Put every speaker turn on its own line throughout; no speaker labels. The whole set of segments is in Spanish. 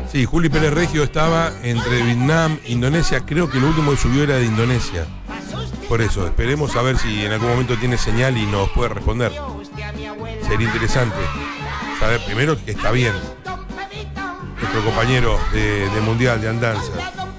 Sí, Juli Pérez Regio estaba entre Vietnam e Indonesia. Creo que lo último que subió era de Indonesia. Por eso, esperemos a ver si en algún momento tiene señal y nos puede responder. Sería interesante saber primero que está bien nuestro compañero de Mundial de Andanza.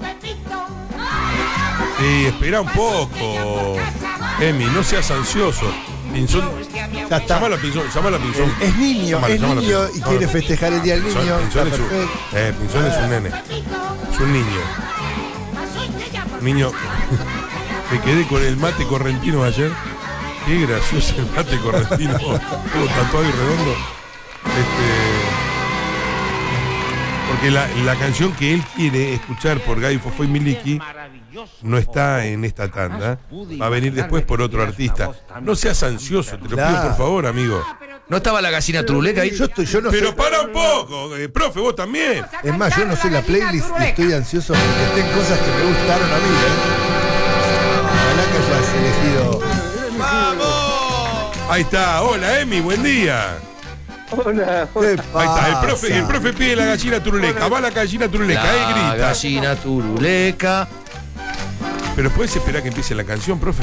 Sí, espera un poco, Emi, no seas ansioso. Pinzón, llámalo a Pinzón.
Es niño y quiere festejar el Día del Niño.
Pinzón es un nene. Es un niño. Niño. Me quedé con el mate correntino ayer. Qué gracioso el mate correntino. Todo tatuado y redondo. Porque la canción que él quiere escuchar por Gaby Fofó y Miliki no está en esta tanda. Va a venir después por otro artista. No seas ansioso, te lo pido por favor, amigo.
¿No estaba la gallina turuleca ahí?
Yo no
Pero
sé.
para un poco, profe, vos también.
Es más, yo no sé la playlist y estoy ansioso porque estén cosas que me gustaron a mí. Ojalá que hayas elegido.
¡Vamos! Ahí está, hola Emi, buen día.
Hola.
Ahí está, el profe pide la gallina turuleca. Va la gallina turuleca, él grita.
La gallina turuleca.
Pero puedes esperar que empiece la canción, profe.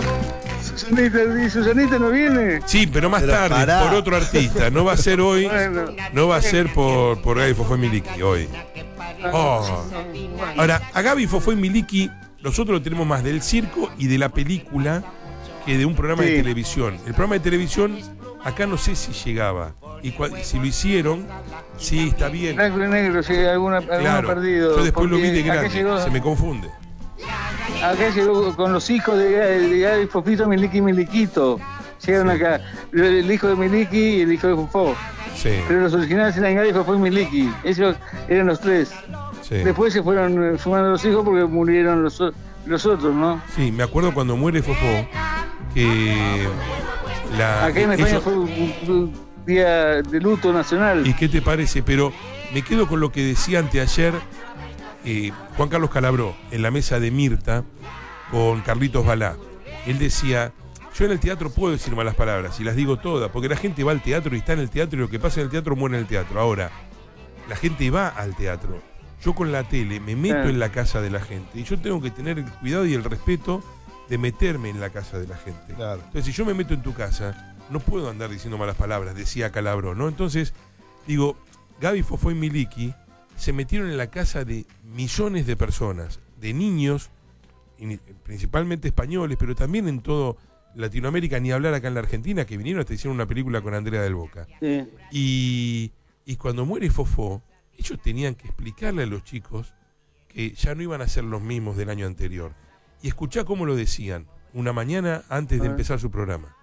Susanita no viene.
Sí, pero más tarde,
pará.
por otro artista. No va a ser hoy.
Bueno.
No va a ser por Gaby Fofó y Miliki hoy. Oh. Ahora, a Gaby Fofó y Miliki, nosotros lo tenemos más del circo y de la película que de un programa de televisión. El programa de televisión, acá no sé si llegaba. Y si lo hicieron, sí, está bien.
Blanco y negro, sí, alguno perdido.
Yo después lo vi de
Acá
grande,
llegó,
se me confunde.
acá llegó con los hijos de Gaby Fofito, Miliki y Miliquito. Llegaron acá, el hijo de Miliki y el hijo de Fofó.
Sí,
Pero los originales eran Gaby, Fofó y Miliki. Ellos eran los tres.
sí.
Después se fueron sumando los hijos porque murieron los otros, ¿no?
Sí, me acuerdo cuando muere Fofó, que
Acá en España fue un día de luto nacional.
¿Y qué te parece? Pero me quedo con lo que decía anteayer Juan Carlos Calabró en la mesa de Mirta con Carlitos Balá. Él decía, yo en el teatro puedo decir malas palabras y las digo todas, porque la gente va al teatro y está en el teatro y lo que pasa en el teatro muere en el teatro. Ahora, la gente va al teatro. Yo con la tele me meto en la casa de la gente y yo tengo que tener el cuidado y el respeto de meterme en la casa de la gente.
Claro.
Entonces, si yo me meto en tu casa, no puedo andar diciendo malas palabras, decía Calabró, ¿no? Entonces, digo, Gaby Fofó y Miliki se metieron en la casa de millones de personas, de niños, principalmente españoles, pero también en todo Latinoamérica, ni hablar acá en la Argentina, que vinieron hasta hicieron una película con Andrea del Boca.
Sí.
Y cuando muere Fofó, ellos tenían que explicarle a los chicos que ya no iban a ser los mismos del año anterior. Y escuchá cómo lo decían, una mañana antes de empezar su programa.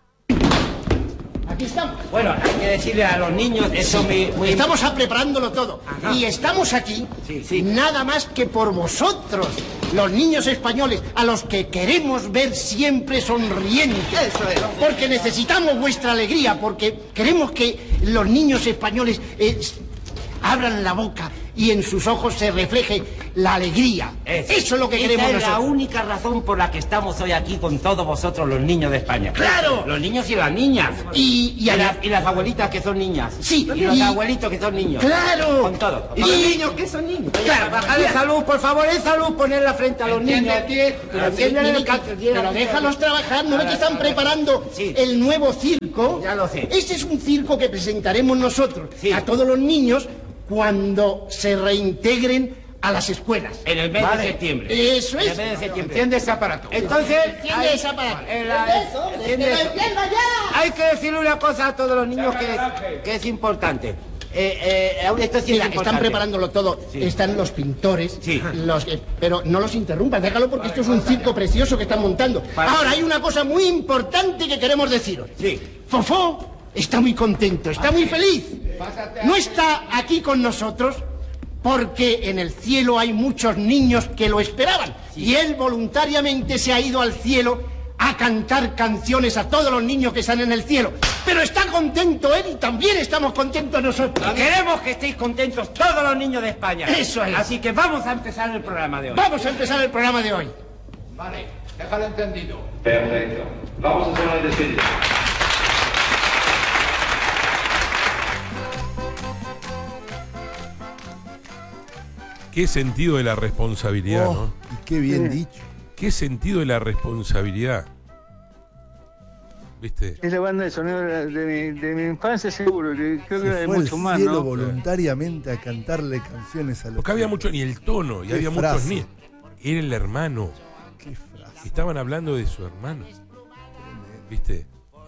Aquí estamos.
Bueno, hay que decirle a los niños, eso muy...
Estamos preparándolo todo.
Ajá.
Y estamos aquí
Sí.
nada más que por vosotros, los niños españoles, a los que queremos ver siempre sonrientes.
Eso es.
Porque necesitamos vuestra alegría, porque queremos que los niños españoles abran la boca y en sus ojos se refleje la alegría. Eso es lo que queremos
Esa es la
nosotros.
única razón por la que estamos hoy aquí con todos vosotros, los niños de España.
¡Claro!
Los niños y las niñas.
Y
las abuelitas que son niñas.
Sí,
Y los
y-
abuelitos que son niños.
¡Claro!
Con todos.
Y
los niños que son niños.
Claro,
Bajar esa luz, por favor, esa luz, ponerla frente a los niños.
Pero déjalos trabajar, ¿no ves que están preparando
Sí.
el nuevo circo?
Ya lo sé.
Este es un circo que presentaremos nosotros
Sí.
a todos los niños cuando se reintegren a las escuelas.
En el mes de septiembre.
Eso
En el
es.
mes de septiembre.
Enciende ese aparato.
Entonces,
Enciende ese aparato.
enciende eso. Hay que decirle una cosa a todos los niños que es importante. Esto sí es
Mira,
importante.
están preparándolo todo.
Sí.
Están los pintores,
Sí.
pero no los interrumpas, déjalo porque esto es un circo precioso que están montando. Ahora, hay una cosa muy importante que queremos deciros.
Sí.
Fofó está muy contento, está muy feliz. No está aquí con nosotros porque en el cielo hay muchos niños que lo esperaban. Y él voluntariamente se ha ido al cielo a cantar canciones a todos los niños que están en el cielo. Pero está contento él y también estamos contentos nosotros.
Y queremos que estéis contentos todos los niños de España.
Eso es.
Así que vamos a empezar el programa de hoy.
Vamos a empezar el programa de hoy.
Vale, déjalo entendido. Perfecto. Vamos a hacer la despedida.
Qué sentido de la responsabilidad, ¿no?
Y qué bien dicho.
Qué sentido de la responsabilidad. ¿Viste?
Es la banda de sonido de mi infancia, seguro. Creo que era de
Fue al
mucho más,
cielo
¿no?
voluntariamente a cantarle canciones a los
Porque había
chicos.
mucho, ni el tono, y
Qué
había
frase.
muchos ni. Era el hermano.
Qué frase.
Estaban hablando de su hermano. ¿Viste?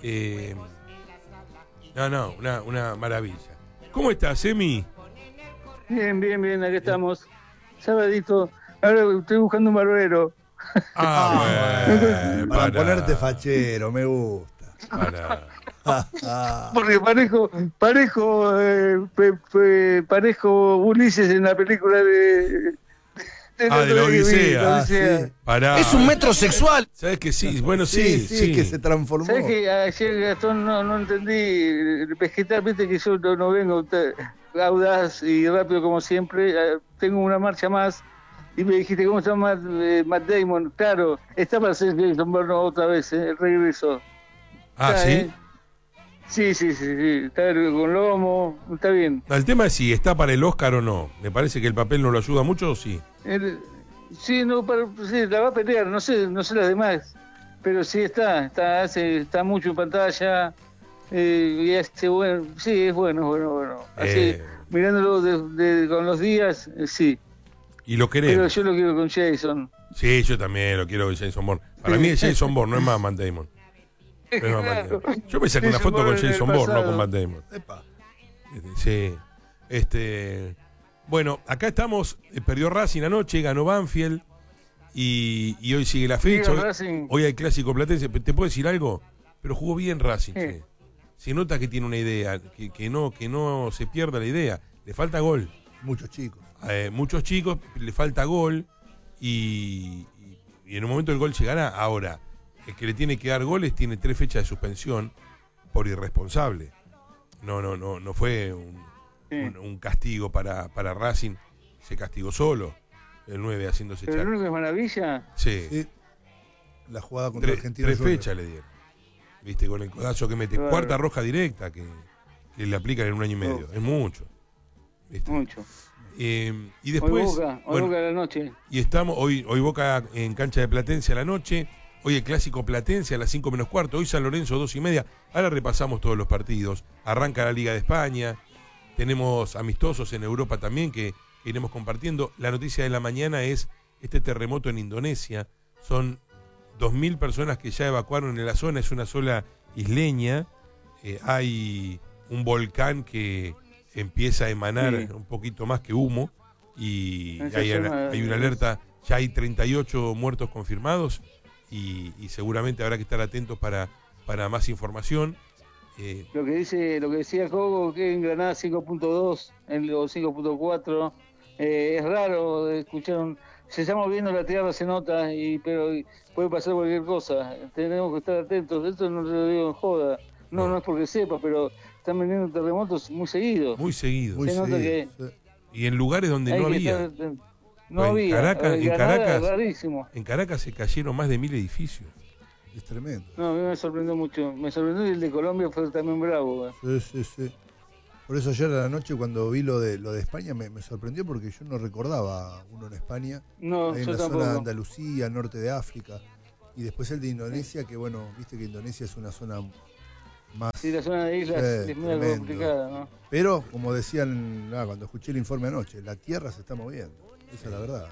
Una maravilla. ¿Cómo estás, Emi?
Bien, aquí estamos. Sabadito. Ahora estoy buscando un barbero.
Bueno,
Para ponerte fachero, me gusta.
Porque parezco Ulises en la película de
la Odisea.
Sí.
Pará.
Es un metrosexual.
¿Sabes que sí? Bueno, sí.
Sí, que se transformó.
¿Sabes que ayer, Gastón, no entendí el vegetal? Viste que yo no vengo audaz y rápido como siempre. Tengo una marcha más. Y me dijiste, ¿cómo se llama Matt Damon? Claro, está para ser Jason Bourne otra vez, el regreso.
Ah,
Está,
¿sí?
Sí. Está con lomo, está bien.
No, el tema es si está para el Oscar o no. Me parece que el papel no lo ayuda mucho, ¿o sí?
Sí, la va a pelear, no sé las demás. Pero sí está mucho en pantalla. Y bueno, sí, es bueno. Así, mirándolo con los días, sí.
Y lo querés.
Pero yo lo quiero con Jason.
Sí, yo también lo quiero con Jason Bourne. Para mí es Jason Bourne, no es más Matt Damon. No es más Matt Damon. Yo me saqué una foto con Jason Bourne, no con Matt Damon.
Epa.
Sí. Bueno, acá estamos. Perdió Racing anoche, ganó Banfield. Y hoy sigue la fecha. Hoy hay clásico platense. ¿Te puedo decir algo? Pero jugó bien Racing.
Sí.
Sí. Se nota que tiene una idea, que no se pierda la idea. Le falta gol.
Muchos chicos.
Muchos chicos, le falta gol y en un momento el gol llegará. Ahora, el que le tiene que dar goles tiene 3 fechas de suspensión por irresponsable. No fue un castigo para Racing, se castigó solo, el 9 haciéndose
Pero
echar.
lo único que es maravilla.
Sí.
La jugada contra Argentina.
3 fechas le dieron. Viste, con el codazo que mete.
Claro.
Cuarta roja directa que le aplican en un año y medio. Es mucho. ¿Viste?
Mucho.
Y después,
Hoy Boca a la noche.
y estamos hoy Boca en cancha de Platense a la noche, hoy el clásico Platense a las 5 menos cuarto, hoy San Lorenzo 2:30. Ahora repasamos todos los partidos. Arranca la Liga de España, tenemos amistosos en Europa también que iremos compartiendo. La noticia de la mañana es este terremoto en Indonesia. Son 2.000 personas que ya evacuaron en la zona, es una sola isleña. Hay un volcán que empieza a emanar un poquito más que humo y hay una alerta, ya hay 38 muertos confirmados y seguramente habrá que estar atentos para más información.
Lo que decía Cogo, que en Granada 5.2 o 5.4, es raro escuchar se está moviendo la tierra, se nota, pero puede pasar cualquier cosa, tenemos que estar atentos. Esto no te lo digo en joda, no es porque sepa, pero están viniendo terremotos muy seguidos.
Muy seguido.
Se nota que
y en lugares donde no había.
No había.
En Caracas se cayeron más de 1.000 edificios.
Es tremendo.
No, a mí me sorprendió mucho. Me sorprendió y el de Colombia fue también bravo.
Sí. Por eso ayer a la noche cuando vi lo de España me sorprendió porque yo no recordaba uno en España.
No,
ahí en
yo
la
tampoco.
zona de Andalucía, norte de África. Y después el de Indonesia, que bueno, viste que Indonesia es una zona más...
Sí, la zona de islas es muy
tremendo.
complicada, ¿no?
Pero, como decían cuando escuché el informe anoche, la tierra se está moviendo. Esa es la verdad.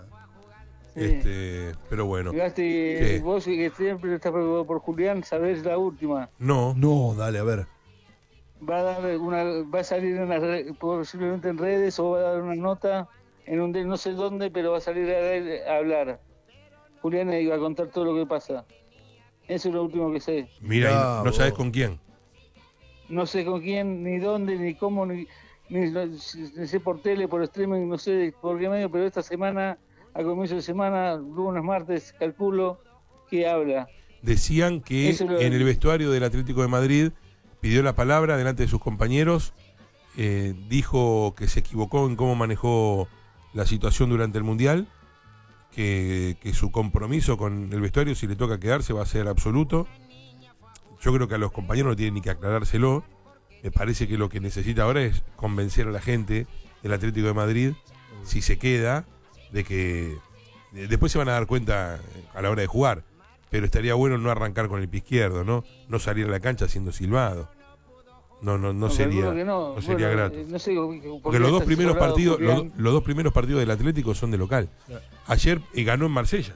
Pero bueno.
Gasti, vos que siempre estás preocupado por Julián, sabés la última.
No,
dale, a ver.
Va a salir posiblemente en redes o va a dar una nota en un no sé dónde, pero va a salir a hablar. Julián iba a contar todo lo que pasa. Eso es lo último que sé.
Mira, no sabes con quién.
No sé con quién, ni dónde, ni cómo, ni sé por tele, por streaming, no sé por qué medio, pero esta semana, a comienzo de semana, lunes, martes, calculo que habla.
Decían que en el vestuario del Atlético de Madrid pidió la palabra delante de sus compañeros, dijo que se equivocó en cómo manejó la situación durante el Mundial, que su compromiso con el vestuario, si le toca quedarse, va a ser absoluto. Yo creo que a los compañeros no tienen ni que aclarárselo. Me parece que lo que necesita ahora es convencer a la gente del Atlético de Madrid, si se queda, de que después se van a dar cuenta a la hora de jugar, pero estaría bueno no arrancar con el pie izquierdo, no salir a la cancha siendo silbado. No sería grato.
No sé,
porque los dos primeros partidos del Atlético son de local. Ayer ganó en Marsella.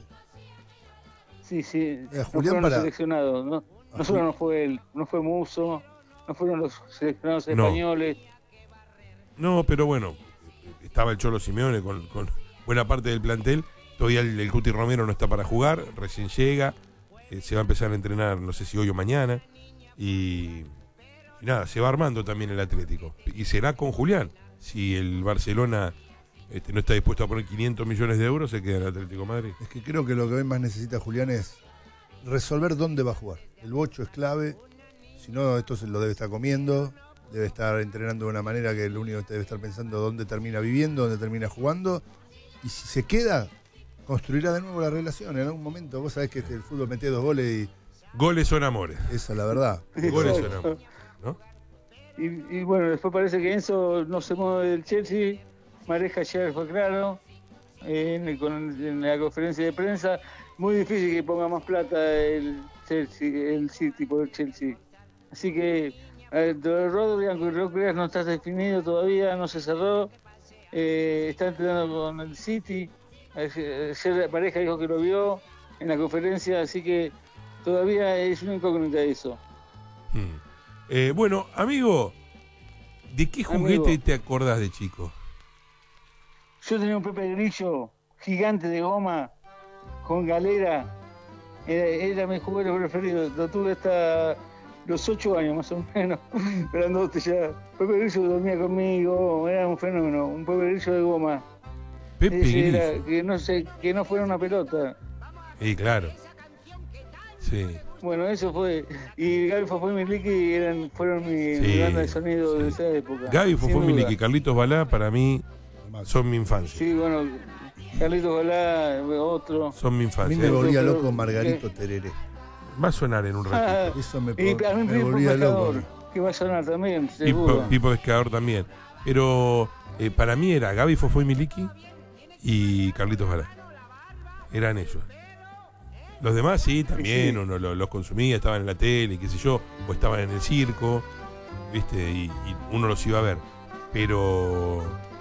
Sí, no
Julián,
fueron seleccionados, ¿no? No solo no fue él, no fue Musso, no fueron los seleccionados españoles.
No, pero bueno, estaba el Cholo Simeone con buena parte del plantel. Todavía el Cuti Romero no está para jugar, recién llega, se va a empezar a entrenar, no sé si hoy o mañana, y nada, se va armando también el Atlético. Y será con Julián. Si el Barcelona no está dispuesto a poner 500 millones de euros, se queda en el Atlético de Madrid.
Es que creo que lo que hoy más necesita Julián es resolver dónde va a jugar. El bocho es clave, si no esto se lo debe estar comiendo, debe estar entrenando de una manera que lo único que debe estar pensando dónde termina viviendo, dónde termina jugando, y si se queda, construirá de nuevo la relación en algún momento. Vos sabés que el fútbol mete 2 goles y...
Goles son amores.
Esa es la verdad.
Goles son amores, ¿no?
Y bueno, después parece que Enzo no se mueve del Chelsea. Mareja ayer fue claro en la conferencia de prensa. Muy difícil que ponga más plata el City por el Chelsea. Así que Rodri, aunque lo creas, no está definido todavía, no se cerró. Está entrenando con el City. Ayer Pareja dijo que lo vio en la conferencia, así que todavía es una incógnita eso.
Bueno, amigo, ¿de qué juguete te acordás de chico?
Yo tenía un Pepe Grillo gigante de goma con galera. Era mi juguete preferido. Lo tuve hasta los 8 años más o menos. Grandote ya. Pepe Grillo dormía conmigo. Era un fenómeno. Un Pepe Grillo de goma.
Pepe Grillo.
Que no fuera una pelota.
Sí, claro. Sí.
Bueno, eso fue. Y Gaby Fofó y Miliki fueron mi banda de sonido de esa época.
Gaby Fofó y Miliki, Carlitos Balá, para mí son mi infancia.
Sí, bueno, Carlitos Balá, otro.
Son mi infancia.
A mí me volvía loco Margarito Tereré.
Va a sonar en un ratito.
Eso me
volvía loco. Que va a sonar también, seguro.
Pipo Pescador también. Pero para mí era Gaby Fofó y Miliki y Carlitos Balá. Eran ellos. Los demás sí, también uno los consumía, estaban en la tele, qué sé yo, o estaban en el circo, ¿viste? Y uno los iba a ver. Pero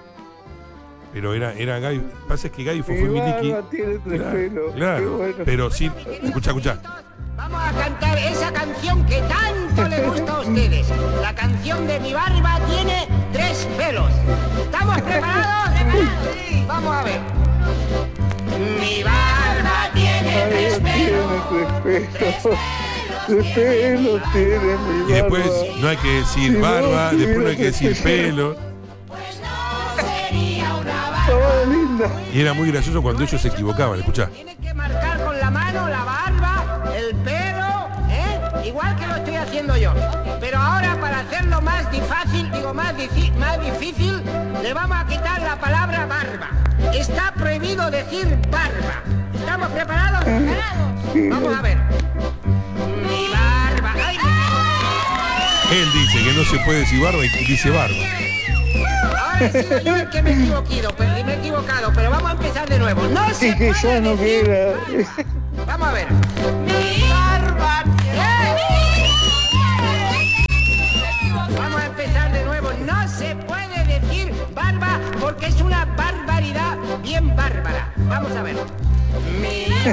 era Gaby. Lo que pasa es que Gaby Fofó y Miliki. Claro, bueno. Pero sí, escucha.
Vamos a cantar esa canción que tanto le gusta a ustedes. La canción de Mi barba tiene 3 pelos. ¿Estamos preparados? Sí. Vamos a ver. Mi barba tiene 3 pelos.
Y después no hay que decir barba, después no hay que decir pelo.
Pues no sería una barba.
Y era muy gracioso cuando ellos se equivocaban, escuchá.
Tienen que marcar con la mano la barba, el pelo, igual que lo estoy haciendo yo. Pero ahora, para hacerlo más difícil, le vamos a quitar la palabra barba. Está prohibido decir barba. ¿Estamos preparados? Vamos a ver. Mi barba. ¡Ay!
Él dice que no se puede decir barba y dice barba.
Ahora he sido yo el que me he equivocado, pero vamos a empezar de nuevo. No se
que
puede
ya no
decir...
queda.
Vamos a ver. Mi barba. Vamos a empezar de nuevo. No se puede decir barba porque es una barbaridad bien bárbara. Vamos a ver. Mi